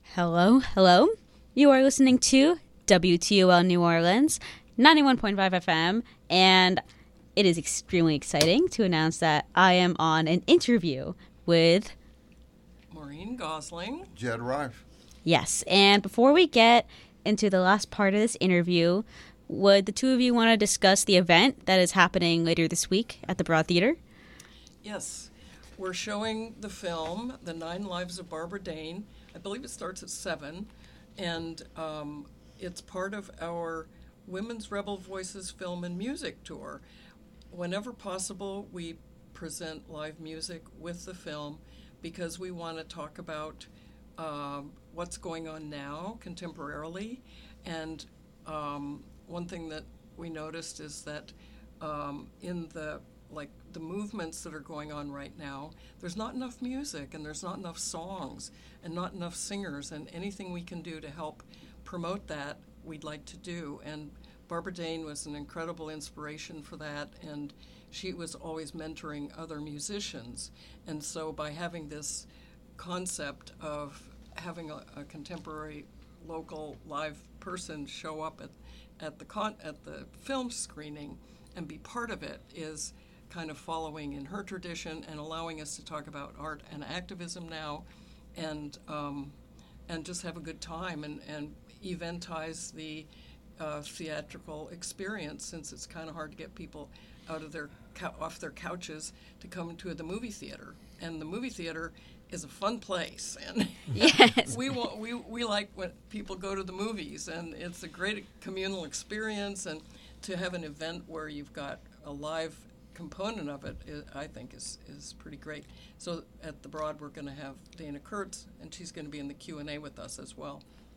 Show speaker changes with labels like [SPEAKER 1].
[SPEAKER 1] Hello, hello. You are listening to WTOL New Orleans, 91.5 FM, and it is extremely exciting to announce that I am on an interview with
[SPEAKER 2] Maureen Gosling.
[SPEAKER 3] Jed Rife.
[SPEAKER 1] Yes, and before we get into the last part of this interview, would the two of you want to discuss the event that is happening later this week at the Broad Theater?
[SPEAKER 2] Yes, we're showing the film, The 9 Lives of Barbara Dane. I believe it starts at 7, and it's part of our Women's Rebel Voices Film and Music Tour. Whenever possible, we present live music with the film because we want to talk about what's going on now contemporarily. And one thing that we noticed is that in the movements that are going on right now, there's not enough music and there's not enough songs and not enough singers, and anything we can do to help promote that, we'd like to do. And Barbara Dane was an incredible inspiration for that, and she was always mentoring other musicians. And so by having this concept of having a contemporary local live person show up at the film screening and be part of it is kind of following in her tradition and allowing us to talk about art and activism now, and just have a good time and eventize the theatrical experience, since it's kind of hard to get people out of off their couches to come to the movie theater. And the movie theater is a fun place, and
[SPEAKER 1] Yes.
[SPEAKER 2] we like when people go to the movies, and it's a great communal experience. And to have an event where you've got a live component of it, I think is pretty great. So at the Broad, we're going to have Dana Kurtz, and she's going to be in the Q&A with us as well.